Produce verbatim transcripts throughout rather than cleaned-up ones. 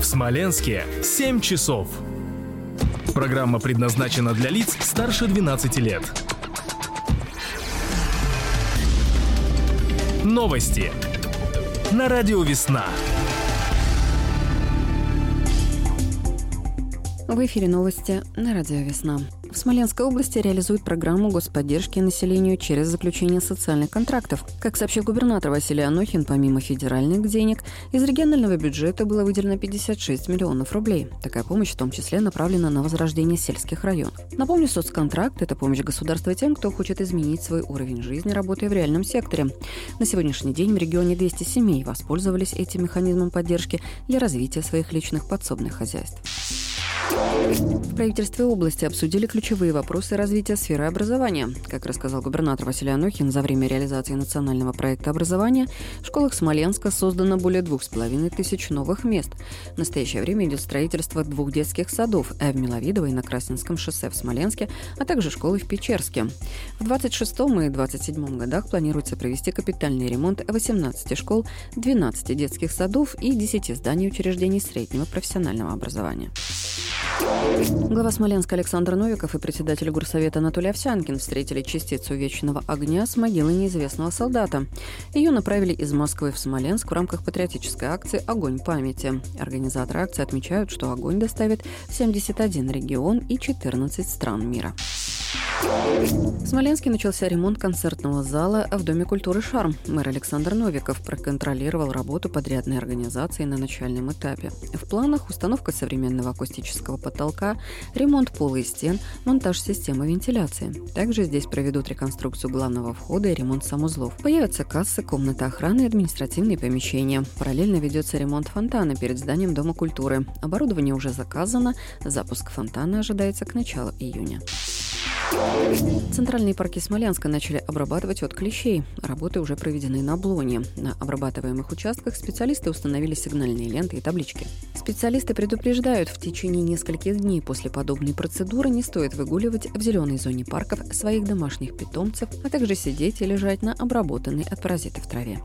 Смоленске семь часов. Программа предназначена для лиц старше двенадцати лет. Новости на радио «Весна». В эфире новости на радио «Весна». В Смоленской области реализуют программу господдержки населению через заключение социальных контрактов. Как сообщил губернатор Василий Анохин, помимо федеральных денег, из регионального бюджета было выделено пятьдесят шесть миллионов рублей. Такая помощь в том числе направлена на возрождение сельских районов. Напомню, соцконтракт – это помощь государства тем, кто хочет изменить свой уровень жизни, работая в реальном секторе. На сегодняшний день в регионе двести семей воспользовались этим механизмом поддержки для развития своих личных подсобных хозяйств. В правительстве области обсудили ключевые вопросы развития сферы образования. Как рассказал губернатор Василий Анохин, за время реализации национального проекта образования в школах Смоленска создано более двух с половиной тысяч новых мест. В настоящее время идет строительство двух детских садов – в Миловидово и на Красненском шоссе в Смоленске, а также школы в Печерске. В двадцать шестом и двадцать седьмом годах планируется провести капитальный ремонт восемнадцати школ, двенадцати детских садов и десяти зданий учреждений среднего профессионального образования. Глава Смоленска Александр Новиков и председатель горсовета Анатолий Овсянкин встретили частицу вечного огня с могилы неизвестного солдата. Ее направили из Москвы в Смоленск в рамках патриотической акции «Огонь памяти». Организаторы акции отмечают, что огонь доставит в семьдесят один регион и четырнадцать стран мира. В Смоленске начался ремонт концертного зала в Доме культуры «Шарм». Мэр Александр Новиков проконтролировал работу подрядной организации на начальном этапе. В планах установка современного акустического потолка, ремонт пола и стен, монтаж системы вентиляции. Также здесь проведут реконструкцию главного входа и ремонт санузлов. Появятся кассы, комната охраны и административные помещения. Параллельно ведется ремонт фонтана перед зданием Дома культуры. Оборудование уже заказано. Запуск фонтана ожидается к началу июня. Центральные парки Смоленска начали обрабатывать от клещей. Работы уже проведены на Блоне. На обрабатываемых участках специалисты установили сигнальные ленты и таблички. Специалисты предупреждают, в течение нескольких дней после подобной процедуры не стоит выгуливать в зеленой зоне парков своих домашних питомцев, а также сидеть и лежать на обработанной от паразитов траве.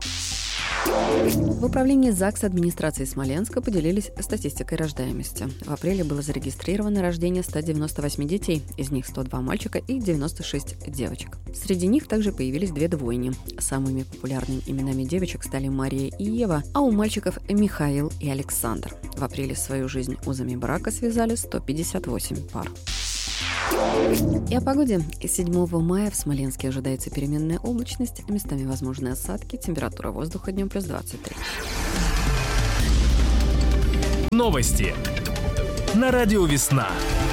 В управлении ЗАГС администрации Смоленска поделились статистикой рождаемости. В апреле было зарегистрировано рождение ста девяноста восьми детей, из них сто два мальчика и девяносто шесть девочек. Среди них также появились две двойни. Самыми популярными именами девочек стали Мария и Ева, а у мальчиков Михаил и Александр. В апреле свою жизнь узами брака связали сто пятьдесят восемь пар. И о погоде. седьмого мая в Смоленске ожидается переменная облачность, местами возможны осадки, температура воздуха днем плюс двадцать три. Новости на радио «Весна».